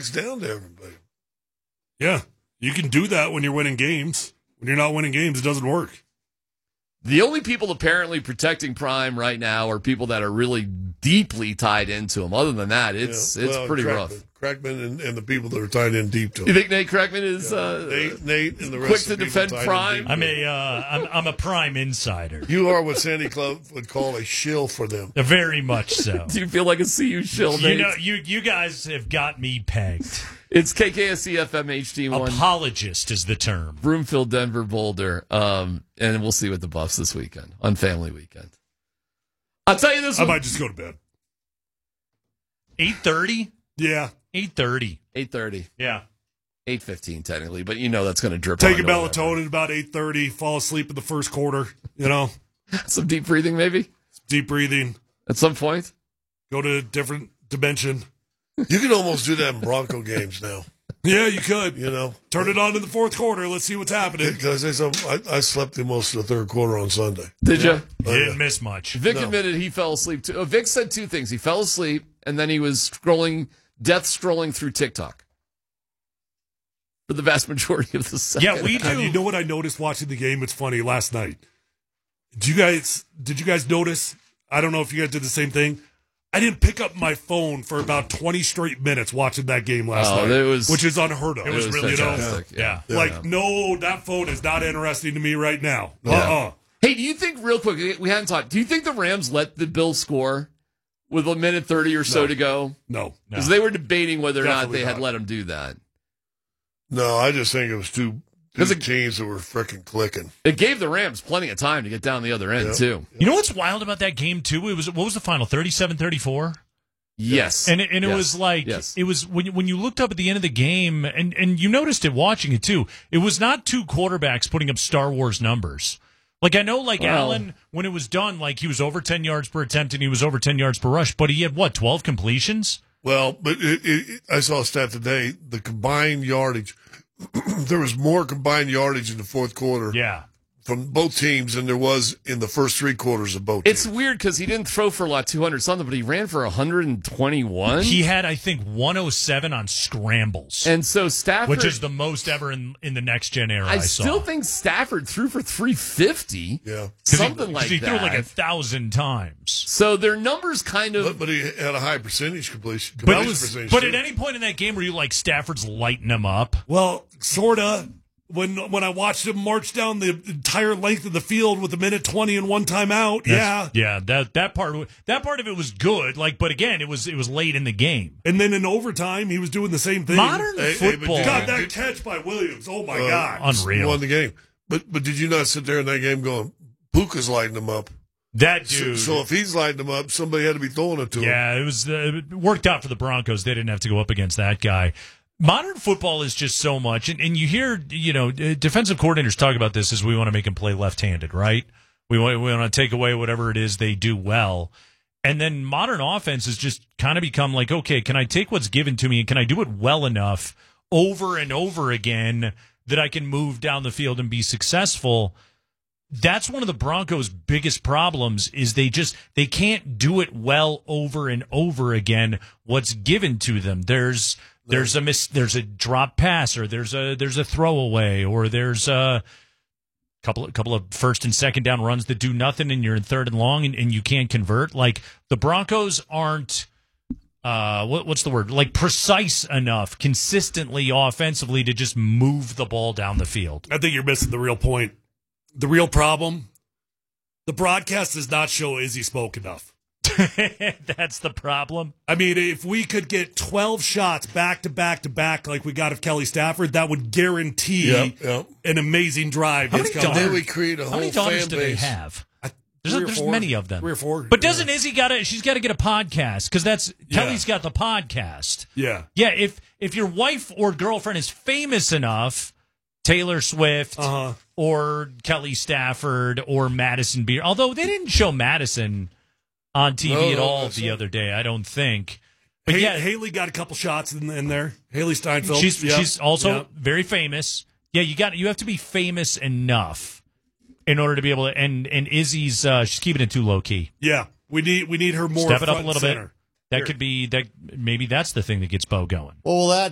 talks down to everybody. Yeah, you can do that when you're winning games. When you're not winning games, it doesn't work. The only people apparently protecting Prime right now are people that are really deeply tied into him. Other than that, it's pretty rough. Crackman and the people that are tied in deep to him. You think Nate Crackman is Nate and the quick rest to of the defend people Prime? I'm a Prime insider. You are what Sandy Club would call a shill for them. Very much so. Do you feel like a CU shill, Nate? You guys have got me pegged. It's KKSC FM HD1. Apologist is the term. Broomfield, Denver, Boulder. And we'll see what the Buffs this weekend on family weekend. I'll tell you this. I might just go to bed. 8:30? Yeah. 8:30. 8:30. Yeah. 8:15 technically, but that's going to drip. Take a melatonin at about 8:30. Fall asleep in the first quarter. Some deep breathing, maybe. Deep breathing at some point. Go to a different dimension. You can almost do that in Bronco games now. Yeah, you could. Turn it on in the fourth quarter. Let's see what's happening. Can I say something? I slept through most of the third quarter on Sunday. Did you? Didn't miss much. Vic admitted he fell asleep too. Vic said two things. He fell asleep, and then he was scrolling through TikTok for the vast majority of the second. Yeah, we do. And you know what I noticed watching the game? It's funny. Last night, did you guys notice? I don't know if you guys did the same thing. I didn't pick up my phone for about 20 straight minutes watching that game last night, which is unheard of. It was really fantastic. Yeah. No, that phone is not interesting to me right now. Hey, do you think, real quick, we hadn't talked, do you think the Rams let the Bills score with a minute 30 or so to go? No. Because they were debating whether or not they had let them do that. No, I just think it was two teams that were freaking clicking. It gave the Rams plenty of time to get down the other end, too. You know what's wild about that game, too? What was the final, 37-34? Yes. And it was like, it was when you looked up at the end of the game, and you noticed it watching it, too, it was not two quarterbacks putting up Star Wars numbers. Like, I know, Allen, when it was done, he was over 10 yards per attempt and he was over 10 yards per rush, but he had, 12 completions? Well, but I saw a stat today, the combined yardage, there was more combined yardage in the fourth quarter from both teams than there was in the first three quarters of both teams. It's weird because he didn't throw for 200 something, but he ran for 121. He had, I think, 107 on scrambles. And so Stafford, which is the most ever in the next gen era. I still think Stafford threw for 350. Yeah. Something like that. He threw 1,000 times. So their numbers kind of. But he had a high percentage completion. But at any point in that game were you Stafford's lighting him up? Well, sorta. When I watched him march down the entire length of the field with a minute 20 and one timeout, that part of it was good. But again, it was late in the game, and then in overtime, he was doing the same thing. Modern football, God, that catch by Williams, oh my God, unreal! Won the game, but did you not sit there in that game going, Puka's lighting him up? That dude. So if he's lighting them up, somebody had to be throwing it to him. Yeah, it worked out for the Broncos. They didn't have to go up against that guy. Modern football is just so much, and you hear, defensive coordinators talk about this as we want to make them play left-handed, right? We want to take away whatever it is they do well. And then modern offense has just kind of become okay, can I take what's given to me and can I do it well enough over and over again that I can move down the field and be successful? That's one of the Broncos' biggest problems is they can't do it well over and over again what's given to them. There's a drop pass, or there's a throwaway, or there's a couple of first and second down runs that do nothing, and you're in third and long, and you can't convert. The Broncos aren't what's the word? Precise enough, consistently offensively to just move the ball down the field. I think you're missing the real point. The real problem: the broadcast does not show Izzy Smoke enough. That's the problem. I mean, if we could get 12 shots back to back to back like we got of Kelly Stafford, that would guarantee an amazing drive. How many daughters do they have? There's four. Many of them. 3 or 4. But doesn't Izzy she's got to get a podcast because Kelly's got the podcast. Yeah. Yeah. If your wife or girlfriend is famous enough, Taylor Swift or Kelly Stafford or Madison Beer, although they didn't show Madison on TV at all the other day, I don't think. But Haley got a couple shots in there. Haley Steinfeld. She's also very famous. Yeah, you have to be famous enough in order to be able to. And Izzy's she's keeping it too low key. Yeah, we need her more. Step it up a little bit. That could be that. Maybe that's the thing that gets Bo going. Well, that